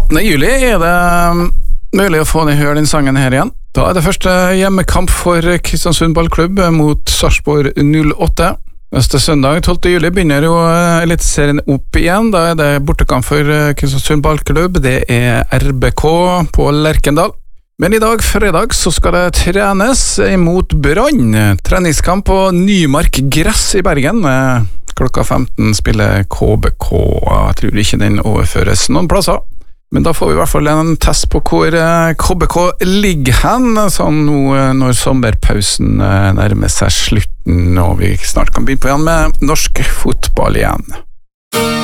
18. juli det mulig å få ned høre den sangen her igjen. Da det første hjemmekamp for Kristiansund ballklubb mot Sarpsborg 08. Neste søndag, 12. juli, begynner jo eliteserien opp igjen. Da det bortekamp for Kristiansund ballklubb. Det RBK på Lerkendal. Men i dag, fredag, så skal det trenes imot Brann. Treningskamp på Nymark Gress i Bergen. Klokka 15 spiller KBK. Jeg tror ikke den overføres noen plasser. Men da får vi i hvert fall en test på hvor KBK ligger hen, sånn nå når sommerpausen nærmer seg slutten, og vi snart kan begynne på igjen med norsk fotball igjen.